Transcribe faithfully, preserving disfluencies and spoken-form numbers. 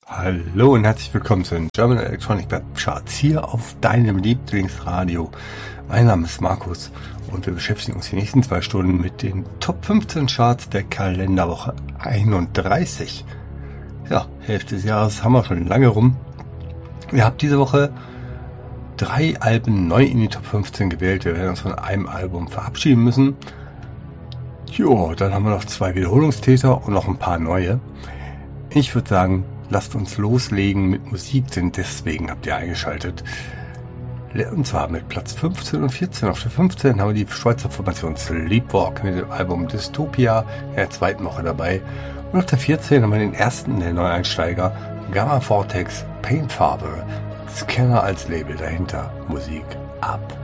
Hallo und herzlich willkommen zu den German Electronic Web Charts hier auf deinem Lieblingsradio. Mein Name ist Markus und wir beschäftigen uns die nächsten zwei Stunden mit den Top fünfzehn Charts der Kalenderwoche einunddreißig. Ja, Hälfte des Jahres haben wir schon lange rum. Ihr habt diese Woche drei Alben neu in die Top fünfzehn gewählt. Wir werden uns von einem Album verabschieden müssen. Jo, dann haben wir noch zwei Wiederholungstäter und noch ein paar neue. Ich würde sagen, lasst uns loslegen mit Musik, denn deswegen habt ihr eingeschaltet. Und zwar mit Platz fünfzehn und vierzehn. Auf der fünfzehn haben wir die Schweizer Formation Sleepwalk mit dem Album Dystopia in der zweiten Woche dabei. Und auf der vierzehn haben wir den ersten der Neueinsteiger, Gamma Vortex Paint Farbe. Scanner als Label dahinter. Musik ab.